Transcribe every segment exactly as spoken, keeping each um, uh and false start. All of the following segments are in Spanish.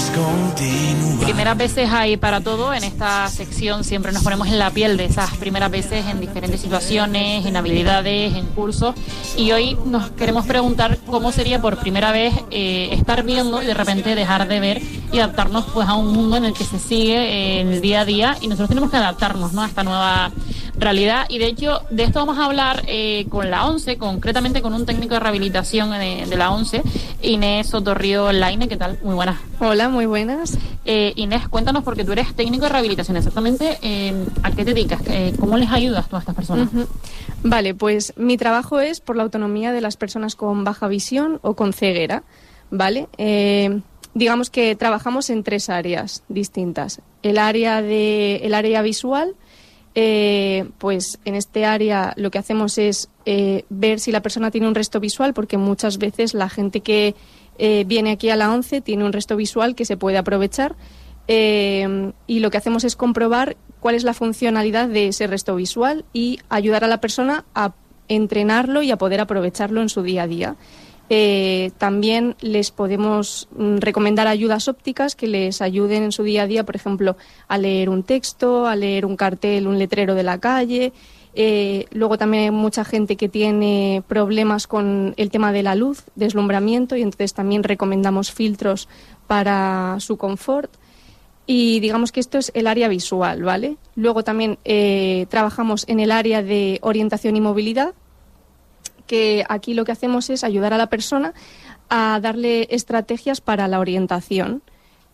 Primeras veces hay para todo. En esta sección siempre nos ponemos en la piel de esas primeras veces en diferentes situaciones, en habilidades, en cursos. Y hoy nos queremos preguntar cómo sería por primera vez eh, estar viendo y de repente dejar de ver y adaptarnos pues a un mundo en el que se sigue eh, en el día a día, y nosotros tenemos que adaptarnos, ¿no?, a esta nueva realidad. Y de hecho de esto vamos a hablar eh, con la ONCE, concretamente con un técnico de rehabilitación de, de la ONCE, Inés Sotorrío Laine. ¿Qué tal? Muy buenas. Hola, muy buenas. Eh, Inés, cuéntanos, porque tú eres técnico de rehabilitación, exactamente eh, ¿a qué te dedicas? Eh, ¿Cómo les ayudas tú a estas personas? Uh-huh. Vale, pues mi trabajo es por la autonomía de las personas con baja visión o con ceguera, ¿vale? Eh, digamos que trabajamos en tres áreas distintas. El área de el área visual, eh, pues en este área lo que hacemos es eh, ver si la persona tiene un resto visual, porque muchas veces la gente que eh, viene aquí a la ONCE tiene un resto visual que se puede aprovechar, eh, y lo que hacemos es comprobar cuál es la funcionalidad de ese resto visual y ayudar a la persona a entrenarlo y a poder aprovecharlo en su día a día. Eh, también les podemos mm, recomendar ayudas ópticas que les ayuden en su día a día, por ejemplo, a leer un texto, a leer un cartel, un letrero de la calle. Eh, luego también hay mucha gente que tiene problemas con el tema de la luz, deslumbramiento, y entonces también recomendamos filtros para su confort. Y digamos que esto es el área visual, ¿vale? Luego también eh, trabajamos en el área de orientación y movilidad, que aquí lo que hacemos es ayudar a la persona a darle estrategias para la orientación.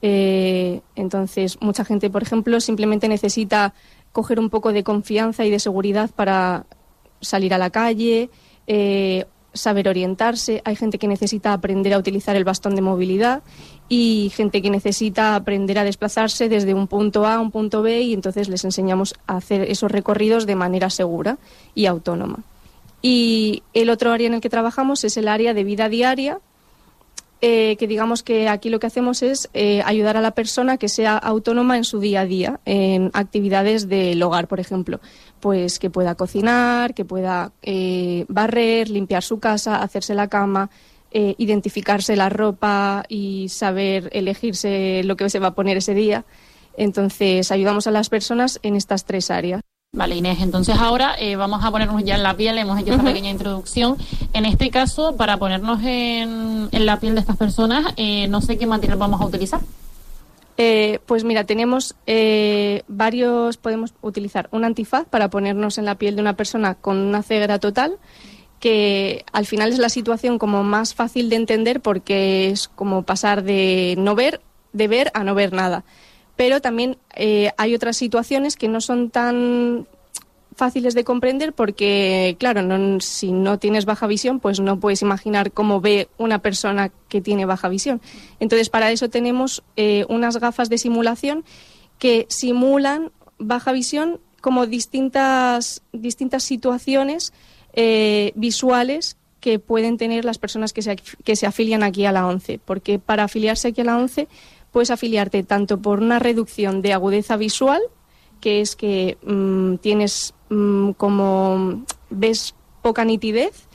Eh, entonces, mucha gente, por ejemplo, simplemente necesita coger un poco de confianza y de seguridad para salir a la calle, eh, saber orientarse. Hay gente que necesita aprender a utilizar el bastón de movilidad y gente que necesita aprender a desplazarse desde un punto A a un punto B, y entonces les enseñamos a hacer esos recorridos de manera segura y autónoma. Y el otro área en el que trabajamos es el área de vida diaria, eh, que digamos que aquí lo que hacemos es eh, ayudar a la persona a que sea autónoma en su día a día, en actividades del hogar, por ejemplo, pues que pueda cocinar, que pueda eh, barrer, limpiar su casa, hacerse la cama, eh, identificarse la ropa y saber elegirse lo que se va a poner ese día. Entonces ayudamos a las personas en estas tres áreas. Vale, Inés, entonces ahora eh, vamos a ponernos ya en la piel. Hemos hecho esta uh-huh. pequeña introducción. En este caso, para ponernos en, en la piel de estas personas, eh, no sé qué material vamos a utilizar. Eh, pues mira, tenemos eh, varios, podemos utilizar un antifaz para ponernos en la piel de una persona con una ceguera total, que al final es la situación como más fácil de entender, porque es como pasar de no ver, de ver a no ver nada. Pero también eh, hay otras situaciones que no son tan fáciles de comprender, porque, claro, no, si no tienes baja visión, pues no puedes imaginar cómo ve una persona que tiene baja visión. Entonces, para eso tenemos eh, unas gafas de simulación que simulan baja visión como distintas, distintas situaciones eh, visuales que pueden tener las personas que se, que se afilian aquí a la ONCE. Porque para afiliarse aquí a la ONCE puedes afiliarte tanto por una reducción de agudeza visual, que es que mmm, tienes mmm, como ves poca nitidez,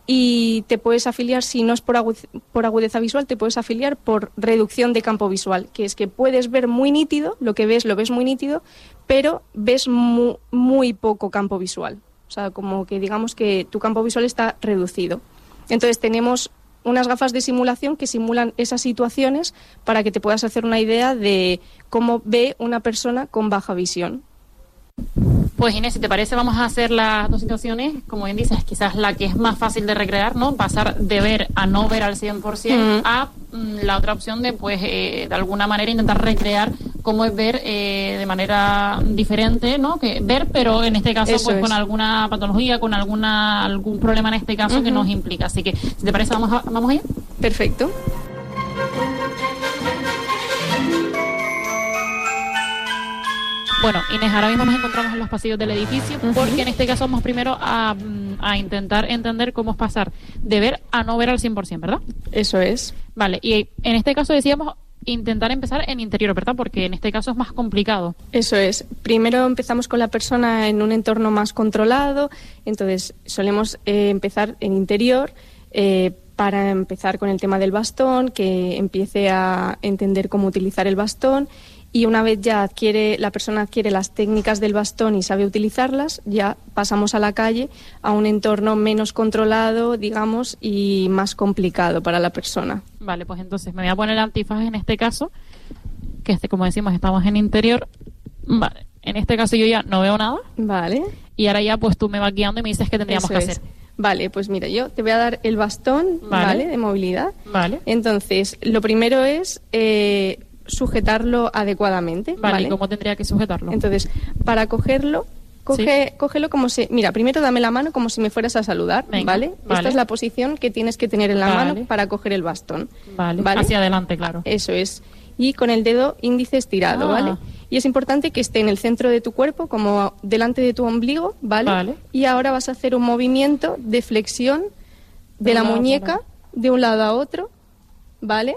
y te puedes afiliar, si no es por, agu- por agudeza visual, te puedes afiliar por reducción de campo visual, que es que puedes ver muy nítido, lo que ves lo ves muy nítido, pero ves mu- muy poco campo visual. O sea, como que digamos que tu campo visual está reducido. Entonces tenemos unas gafas de simulación que simulan esas situaciones para que te puedas hacer una idea de cómo ve una persona con baja visión. Pues Inés, si te parece, vamos a hacer las dos situaciones. Como bien dices, quizás la que es más fácil de recrear, ¿no? Pasar de ver a no ver al cien por ciento, uh-huh. a mm, la otra opción de, pues, eh, de alguna manera intentar recrear cómo es ver eh, de manera diferente, ¿no? Que ver, pero en este caso, Eso pues, es. con alguna patología, con alguna algún problema en este caso uh-huh. que nos implica. Así que, si te parece, vamos a, vamos allá. Perfecto. Bueno, Inés, ahora mismo nos encontramos en los pasillos del edificio, uh-huh. porque en este caso vamos primero a, a intentar entender cómo es pasar de ver a no ver al cien por ciento, ¿verdad? Eso es. Vale, y en este caso decíamos intentar empezar en interior, ¿verdad? Porque en este caso es más complicado. Eso es. Primero empezamos con la persona en un entorno más controlado, entonces solemos eh, empezar en interior, eh, para empezar con el tema del bastón, que empiece a entender cómo utilizar el bastón, y una vez ya adquiere, la persona adquiere las técnicas del bastón y sabe utilizarlas, ya pasamos a la calle, a un entorno menos controlado, digamos, y más complicado para la persona. Vale, pues entonces me voy a poner el antifaz en este caso, que este, como decimos, estamos en interior. Vale, en este caso yo ya no veo nada. Vale. Y ahora ya pues tú me vas guiando y me dices qué tendríamos Eso que es. hacer. Vale, pues mira, yo te voy a dar el bastón, Vale. ¿vale? De movilidad. Vale. Entonces, lo primero es eh, sujetarlo adecuadamente, Vale, ¿vale? ¿y cómo tendría que sujetarlo? Entonces, para cogerlo, coge, cógelo como si... Mira, primero dame la mano como si me fueras a saludar, Venga, ¿vale? vale. Esta es la posición que tienes que tener en la Vale. mano para coger el bastón. Vale. ¿Vale? Hacia adelante, claro. Eso es. Y con el dedo índice estirado, Ah. ¿vale? Y es importante que esté en el centro de tu cuerpo, como delante de tu ombligo, ¿vale? Vale. Y ahora vas a hacer un movimiento de flexión de, De la un lado muñeca para- de un lado a otro, ¿vale?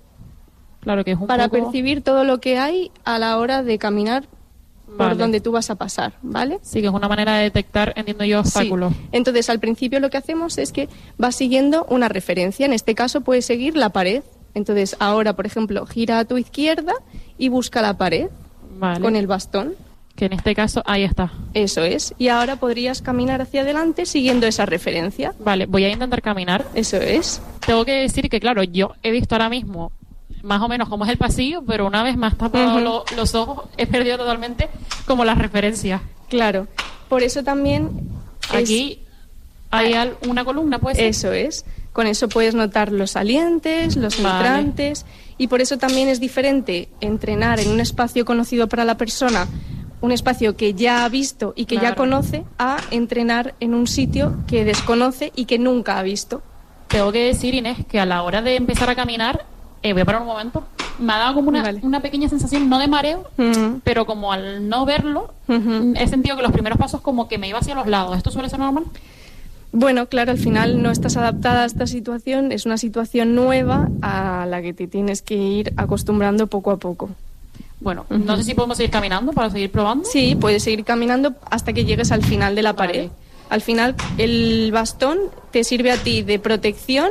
Claro que es un Para poco... percibir todo lo que hay a la hora de caminar por Vale. donde tú vas a pasar, ¿vale? Sí, que es una manera de detectar, entiendo yo, obstáculos. Sí. Entonces, al principio lo que hacemos es que vas siguiendo una referencia. En este caso puedes seguir la pared. Entonces, ahora, por ejemplo, gira a tu izquierda y busca la pared Vale. con el bastón. Que en este caso, ahí está. Eso es. Y ahora podrías caminar hacia adelante siguiendo esa referencia. Vale, voy a intentar caminar. Eso es. Tengo que decir que, claro, yo he visto ahora mismo más o menos cómo es el pasillo, pero una vez más tapado Ujú. lo- los ojos, he perdido totalmente como las referencias. Claro. Por eso también es- Aquí hay al- una columna, pues. Eso es. Con eso puedes notar los salientes, los Vale. entrantes, y por eso también es diferente entrenar en un espacio conocido para la persona, un espacio que ya ha visto y que ya Claro. conoce, a entrenar en un sitio que desconoce y que nunca ha visto. Tengo que decir, Inés, que a la hora de empezar a caminar, eh, voy a parar un momento, me ha dado como una, Vale. una pequeña sensación, no de mareo, Mm. pero como al no verlo, Ujú. he sentido que los primeros pasos como que me iba hacia los lados. ¿Esto suele ser normal? Bueno, claro, al final no estás adaptada a esta situación, es una situación nueva a la que te tienes que ir acostumbrando poco a poco. Bueno, no sé si podemos seguir caminando para seguir probando. Sí, puedes seguir caminando hasta que llegues al final de la Vale. pared. Al final, el bastón te sirve a ti de protección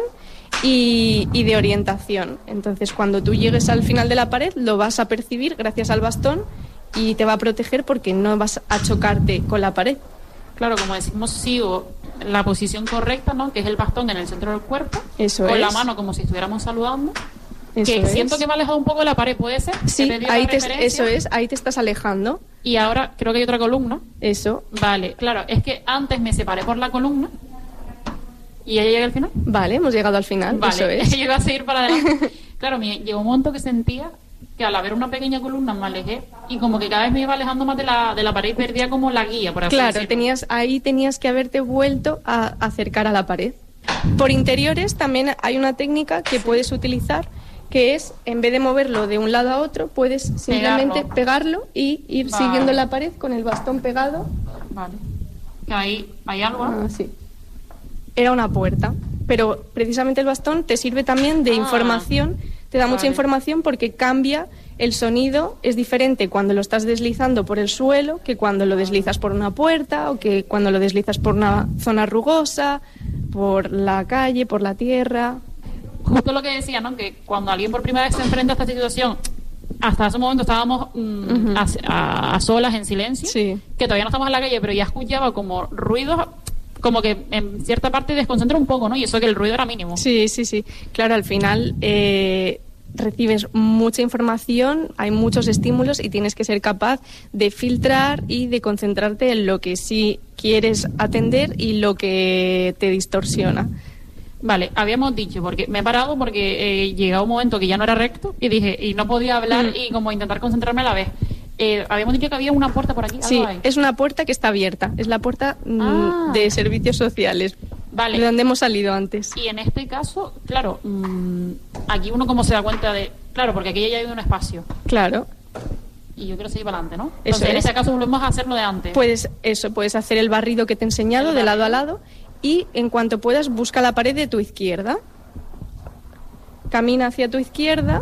y, y de orientación. Entonces, cuando tú llegues al final de la pared, lo vas a percibir gracias al bastón y te va a proteger porque no vas a chocarte con la pared. Claro, como decimos, sigo la posición correcta, ¿no? Que es el bastón en el centro del cuerpo. Eso con la es. mano como si estuviéramos saludando. Eso que es. siento que me ha alejado un poco de la pared, ¿puede ser? He Sí, perdido ahí la te, referencia. eso es, ahí te estás alejando. Y ahora creo que hay otra columna. Eso, Vale, claro, es que antes me separé por la columna y ya llegué al final. vale, hemos llegado al final. Vale, Eso es. yo iba a seguir para adelante. Claro, me llegó un momento que sentía que al haber una pequeña columna me alejé y como que cada vez me iba alejando más de la, de la pared y perdía como la guía, por así Claro, decirlo. tenías, ahí tenías que haberte vuelto a acercar a la pared. Por interiores también hay una técnica que puedes utilizar, que es, en vez de moverlo de un lado a otro, puedes simplemente Pegarlo. pegarlo y ir Vale. siguiendo la pared con el bastón pegado. Vale. Que ahí hay algo, ¿no? Ah, sí. Era una puerta, pero precisamente el bastón te sirve también de Ah. información, te da mucha Vale. información porque cambia el sonido, es diferente cuando lo estás deslizando por el suelo que cuando lo deslizas por una puerta o que cuando lo deslizas por una zona rugosa, por la calle, por la tierra. Justo lo que decía, ¿no? Que cuando alguien por primera vez se enfrenta a esta situación, hasta ese momento estábamos mm, Ujú. a, a- a solas, en silencio, Sí. que todavía no estamos en la calle, pero ya escuchaba como ruidos, como que en cierta parte desconcentra un poco, ¿no? Y eso que el ruido era mínimo. Sí, sí, sí. Claro, al final eh, recibes mucha información, hay muchos estímulos y tienes que ser capaz de filtrar y de concentrarte en lo que sí quieres atender y lo que te distorsiona. Vale, habíamos dicho, porque me he parado porque eh, llegaba un momento que ya no era recto y dije, y no podía hablar Mm. y como intentar concentrarme a la vez. Eh, habíamos dicho que había una puerta por aquí. ¿algo Sí, hay? es una puerta que está abierta, es la puerta mm, Ah. de servicios sociales, Vale. de donde hemos salido antes. Y en este caso, claro, mm, aquí uno como se da cuenta de, claro, porque aquí ya hay un espacio Claro, y yo quiero seguir para adelante, ¿no? Eso Entonces, en es. ese caso volvemos a hacerlo de antes. puedes eso, puedes hacer el barrido que te he enseñado El de lado a barrido. lado y en cuanto puedas busca la pared de tu izquierda. Camina hacia tu izquierda.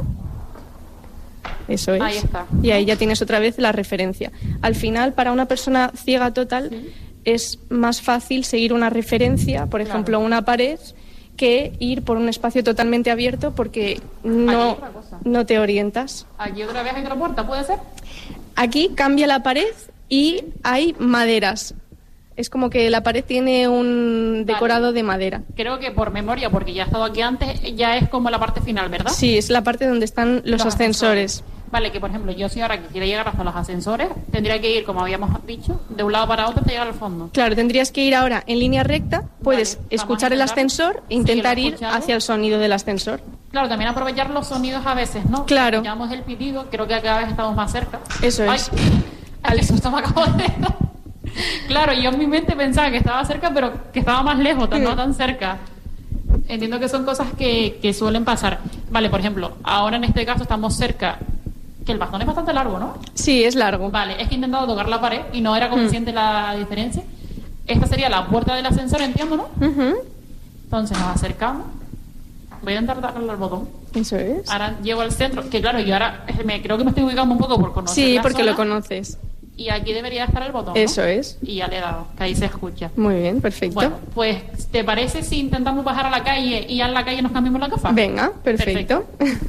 Eso es. Ahí está. Y ahí ya tienes otra vez la referencia. Al final, para una persona ciega total, Sí. es más fácil seguir una referencia, por Claro. ejemplo, una pared, que ir por un espacio totalmente abierto porque no, no te orientas. Aquí otra vez hay otra puerta, ¿puede ser? Aquí cambia la pared y hay maderas. Es como que la pared tiene un decorado vale. de madera. Creo que por memoria, porque ya he estado aquí antes, ya es como la parte final, ¿verdad? Sí, es la parte donde están los, los ascensores. ascensores. Vale, que por ejemplo, yo si ahora quisiera llegar hasta los ascensores, tendría que ir, como habíamos dicho, de un lado para otro hasta llegar al fondo. Claro, tendrías que ir ahora en línea recta, puedes vale, escuchar el ascensor e intentar ir hacia el sonido del ascensor. Claro, también aprovechar los sonidos a veces, ¿no? Claro. Llamamos el pitido, creo que cada vez estamos más cerca. Eso es. Ay, al susto me acabo de... Claro, yo en mi mente pensaba que estaba cerca, pero que estaba más lejos, tan, no tan cerca. Entiendo que son cosas que, que suelen pasar. Vale, por ejemplo, ahora en este caso estamos cerca, que el bastón es bastante largo, ¿no? Sí, es largo. Vale, es que he intentado tocar la pared y no era consciente mm. la diferencia. Esta sería la puerta del ascensor, entiendo, ¿no? Uh-huh. Entonces nos acercamos. Voy a intentar darle al botón. Eso es. Ahora llego al centro, que claro, yo ahora me, creo que me estoy ubicando un poco por conocer Sí, la porque zona. lo conoces. Y aquí debería estar el botón, ¿no? Eso es. Y ya le he dado, que ahí se escucha. Muy bien, perfecto. Bueno, pues, ¿te parece si intentamos bajar a la calle y ya en la calle nos cambiamos la gafas? Venga, perfecto. perfecto.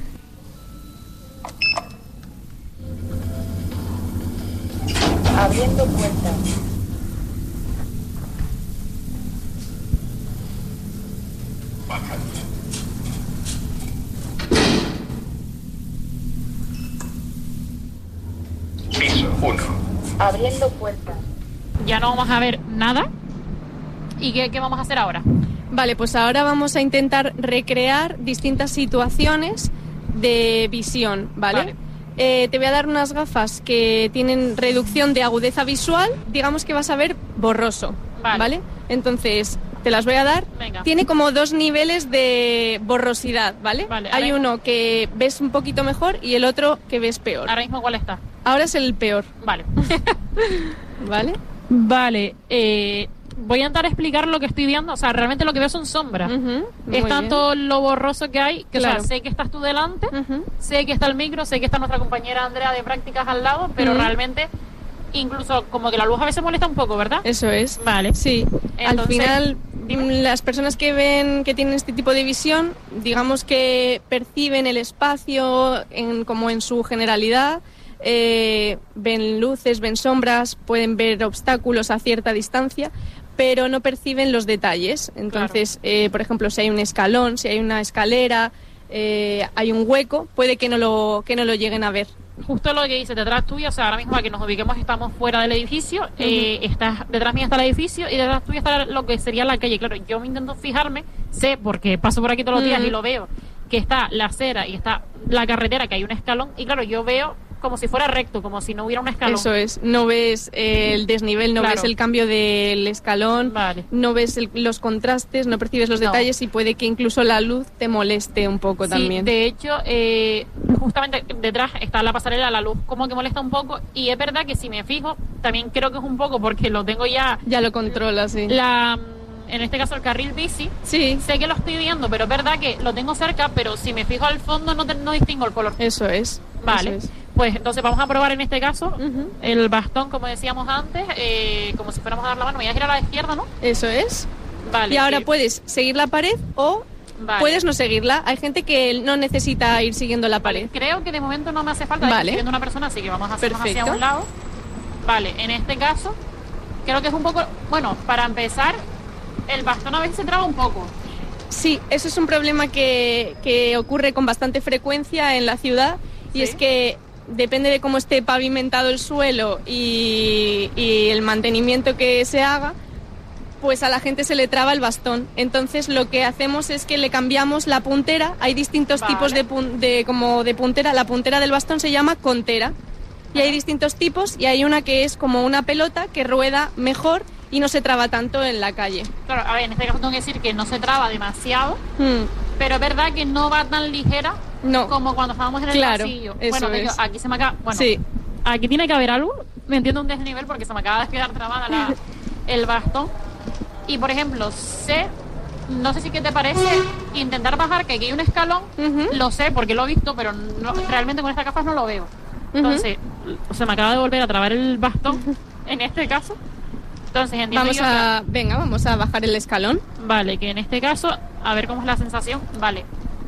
Abriendo puerta. Piso uno. Abriendo puerta. Ya no vamos a ver nada. ¿Y qué, qué vamos a hacer ahora? Vale, pues ahora vamos a intentar recrear distintas situaciones de visión, ¿vale? vale. Eh, te voy a dar unas gafas que tienen reducción de agudeza visual. Digamos que vas a ver borroso, ¿vale? ¿vale? Entonces, te las voy a dar. Venga. Tiene como dos niveles de borrosidad, ¿vale? vale Hay uno que ves un poquito mejor y el otro que ves peor. ¿Ahora mismo cuál está? Ahora es el peor. Vale. ¿Vale? Vale. Eh, voy a intentar explicar lo que estoy viendo. O sea, realmente lo que veo son sombras. Uh-huh, es tanto lo borroso que hay, que claro. o sea, sé que estás tú delante, uh-huh. sé que está el micro, sé que está nuestra compañera Andrea de prácticas al lado, pero uh-huh. realmente, incluso como que la luz a veces molesta un poco, ¿verdad? Eso es. Vale. Sí. Entonces, al final, dime. Las personas que ven, que tienen este tipo de visión, digamos que perciben el espacio en, como en su generalidad. Eh, ven luces, ven sombras, pueden ver obstáculos a cierta distancia, pero no perciben los detalles. Entonces, claro. eh, por ejemplo, si hay un escalón, si hay una escalera, eh, hay un hueco, puede que no lo que no lo lleguen a ver. Justo lo que dice detrás tuya, o sea, ahora mismo a que nos ubiquemos estamos fuera del edificio, uh-huh. eh, está, detrás mía está el edificio y detrás tuya está lo que sería la calle. Claro, yo me intento fijarme, sé, porque paso por aquí todos los días uh-huh. y lo veo, que está la acera y está la carretera, que hay un escalón, y claro, yo veo como si fuera recto, como si no hubiera un escalón. Eso es, no ves eh, el desnivel, no claro. ves el cambio del escalón, vale. no ves el, los contrastes, no percibes los no. detalles y puede que incluso la luz te moleste un poco sí, también. De hecho, eh, justamente detrás está la pasarela, la luz como que molesta un poco, y es verdad que si me fijo, también creo que es un poco porque lo tengo ya... Ya lo controla, sí. La... En este caso el carril bici, sí. sé que lo estoy viendo, pero es verdad que lo tengo cerca, pero si me fijo al fondo no, te, no distingo el color. Eso es. Vale, eso es. Pues entonces vamos a probar en este caso uh-huh. el bastón, como decíamos antes, eh, como si fuéramos a dar la mano. Voy a girar a la izquierda, ¿no? Eso es. Vale. Y ahora sí. puedes seguir la pared o vale. puedes no seguirla. Hay gente que no necesita ir siguiendo la pared. Vale. Creo que de momento no me hace falta vale. ir siguiendo una persona, así que vamos a hacernos Perfecto. hacia un lado. Vale, en este caso, creo que es un poco... Bueno, para empezar... El bastón a veces se traba un poco. Sí, eso es un problema que, que ocurre con bastante frecuencia en la ciudad y ¿sí? es que depende de cómo esté pavimentado el suelo y, y el mantenimiento que se haga, pues a la gente se le traba el bastón. Entonces lo que hacemos es que le cambiamos la puntera. Hay distintos vale. tipos de, pun- de, como de puntera. La puntera del bastón se llama contera y hay distintos tipos y hay una que es como una pelota que rueda mejor y no se traba tanto en la calle. Claro, a ver, en este caso tengo que decir que no se traba demasiado, hmm. pero es verdad que no va tan ligera no. como cuando estábamos en el claro, pasillo. Eso bueno, es. Digo, aquí se me acaba... Bueno, sí. aquí tiene que haber algo, me entiendo un desnivel porque se me acaba de quedar trabada la, el bastón. Y, por ejemplo, sé... No sé si qué te parece intentar bajar, que aquí hay un escalón, uh-huh. lo sé porque lo he visto, pero no, realmente con estas gafas no lo veo. Entonces, uh-huh. se me acaba de volver a trabar el bastón, uh-huh. en este caso. Entonces, entiendo vamos yo a, que... venga, vamos a bajar el escalón. Vale, que en este caso a ver cómo es la sensación. Vale.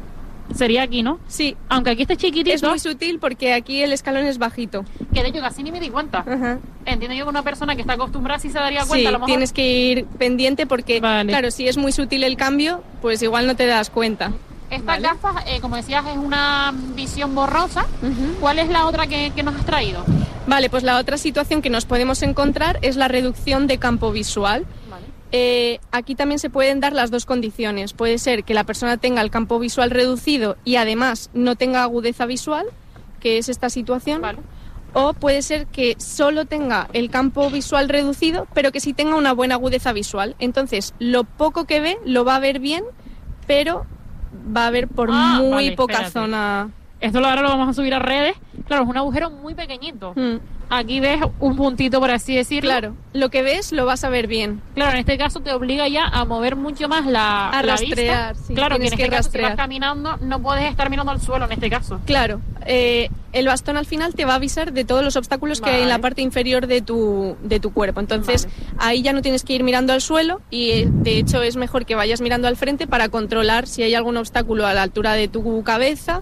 Sería aquí, ¿no? Sí. Aunque aquí esté chiquitito. Es muy sutil porque aquí el escalón es bajito. Que de hecho casi ni me di cuenta. Ajá. Entiendo yo que una persona que está acostumbrada sí se daría cuenta. Sí, a lo mejor... tienes que ir pendiente porque, Vale. claro, si es muy sutil el cambio, pues igual no te das cuenta. Estas Vale. gafas, eh, como decías, es una visión borrosa. Ujú. ¿Cuál es la otra que, que nos has traído? Vale, pues la otra situación que nos podemos encontrar es la reducción de campo visual. Vale. Eh, aquí también se pueden dar las dos condiciones. Puede ser que la persona tenga el campo visual reducido y además no tenga agudeza visual, que es esta situación. Vale. O puede ser que solo tenga el campo visual reducido, pero que sí tenga una buena agudeza visual. Entonces, lo poco que ve lo va a ver bien, pero va a ver por Ah, muy vale, poca espérate. zona. Esto ahora lo vamos a subir a redes. Claro, es un agujero muy pequeñito. Mm, Aquí ves un puntito, por así decirlo. claro, lo que ves lo vas a ver bien. Claro, en este caso te obliga ya a mover mucho más la, A la rastrear, vista. sí, Claro, que en tienes este que caso si rastrear. vas caminando no puedes estar mirando al suelo en este caso. Claro, eh, el bastón al final te va a avisar de todos los obstáculos que hay en la Vale. parte inferior de tu, de tu cuerpo. Entonces, Vale. ahí ya no tienes que ir mirando al suelo y, eh, de hecho, es mejor que vayas mirando al frente para controlar si hay algún obstáculo a la altura de tu cabeza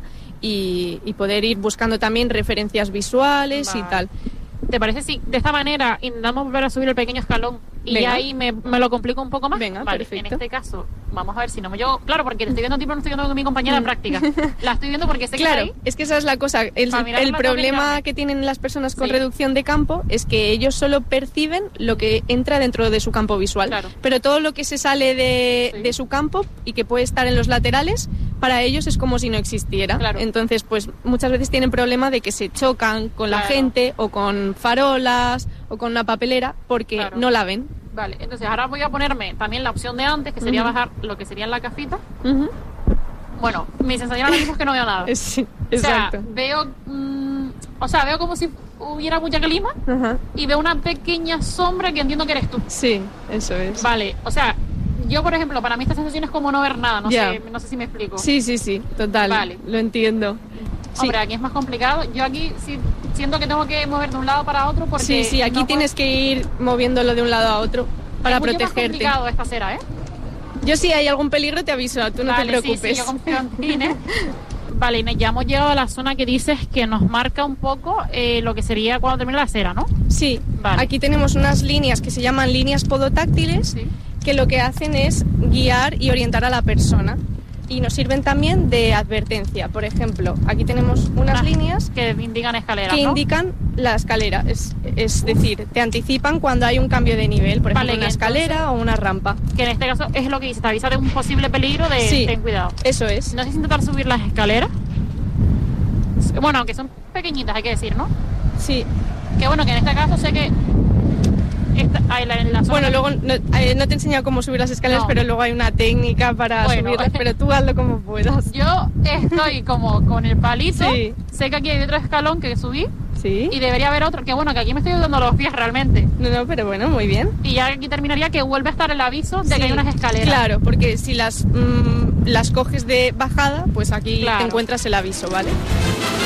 y, y poder ir buscando también referencias visuales y Vale. tal. ¿Te parece si de esta manera intentamos volver a subir el pequeño escalón y Venga. ya ahí me, me lo complico un poco más? Venga, vale, perfecto. En este caso, vamos a ver si no me llevo... Claro, porque te estoy viendo a ti, pero no estoy viendo a mi compañera en práctica. La estoy viendo porque sé que Claro, está ahí. es que esa es la cosa. El, Para mirar el más, tengo que problema mirarme. que tienen las personas con Sí. reducción de campo es que ellos solo perciben lo que entra dentro de su campo visual. Claro. Pero todo lo que se sale de, Sí. de su campo y que puede estar en los laterales, para ellos es como si no existiera. Claro. Entonces, pues muchas veces tienen problema de que se chocan con la Claro. gente o con farolas o con una papelera porque Claro. no la ven. Vale, entonces ahora voy a ponerme también la opción de antes, que sería Ujú. bajar lo que sería la cafita. Ujú. Bueno, mi sensación ahora mismo es que no veo nada. Sí, O sea, exacto. veo, mm, o sea, veo como si hubiera mucha clima Ajá. y veo una pequeña sombra que entiendo que eres tú. Sí, eso es. Vale, o sea, yo por ejemplo, para mí esta sensación es como no ver nada, no Ya. sé, no sé si me explico. Sí, sí, sí, total. Vale. Lo entiendo. Sí. Hombre, aquí es más complicado. Yo aquí sí siento que tengo que mover de un lado para otro porque Sí, sí, aquí no puedo- tienes que ir moviéndolo de un lado a otro para es mucho más protegerte. complicado esta acera, ¿eh? Yo si hay algún peligro te aviso, tú no Vale, te sí, preocupes. sí, yo confío en ti, Inés. Vale, Inés, ya hemos llegado a la zona que dices que nos marca un poco eh, lo que sería cuando termina la acera, ¿no? Sí, Vale. aquí tenemos unas líneas que se llaman líneas podotáctiles, Sí. que lo que hacen es guiar y orientar a la persona. Y nos sirven también de advertencia. Por ejemplo, aquí tenemos unas Unas líneas que indican escaleras, que ¿no? indican la escalera. Es, es decir, te anticipan cuando hay un cambio de nivel, por Vale, ejemplo, una que escalera o una rampa. Que en este caso es lo que dice, te avisa de un posible peligro de Sí. ten cuidado. Eso es. No sé si intentar subir las escaleras. Bueno, aunque son pequeñitas, hay que decir, ¿no? Sí. Que bueno, que en este caso sé que... Esta, ahí la, en la zona Bueno, luego no, eh, no te he enseñado cómo subir las escaleras, No. pero luego hay una técnica para Bueno. subirlas, pero tú hazlo como puedas. Yo estoy como con el palito. Sí. Sé que aquí hay otro escalón que subí Sí. y debería haber otro. Que bueno, que aquí me estoy dando los pies realmente. No, no, pero bueno, muy bien. Y ya aquí terminaría que vuelve a estar el aviso de Sí, que hay unas escaleras. Claro, porque si las, mm, las coges de bajada, pues aquí Claro. te encuentras el aviso, ¿vale?